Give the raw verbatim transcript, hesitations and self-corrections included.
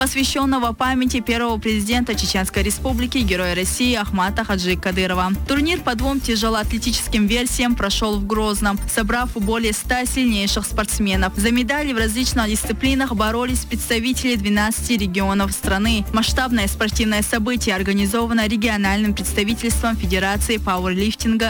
посвященного памяти первого президента Чеченской Республики, Героя России Ахмата Хаджи Кадырова. Турнир по двум тяжелоатлетическим версиям прошел в Грозном, собрав более ста сильнейших спортсменов. За медали в различных дисциплинах боролись представители двенадцати регионов страны. Масштабное спортивное событие организовано региональным представительством Федерации пауэрлифтинга